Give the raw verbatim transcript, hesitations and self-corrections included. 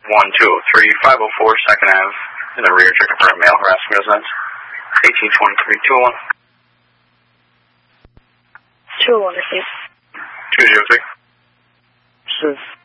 one two oh three, five oh four second Avenue in the rear, checking for a male harassing resident. eighteen twenty-three, two oh one. two oh one, receive. two zero three. 是。